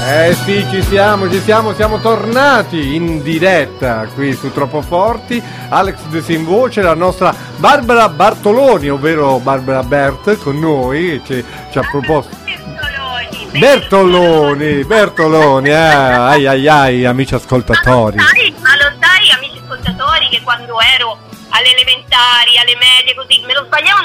Sì, siamo tornati in diretta qui su Troppo Forti. Alex De Simvoce, la nostra Barbara Bartoloni, ovvero Barbara Bert, con noi, ci ha proposto. Bertoloni, ai, amici ascoltatori. Ma lo sai, amici ascoltatori, che quando ero alle elementari, alle medie, così, me lo sbagliavano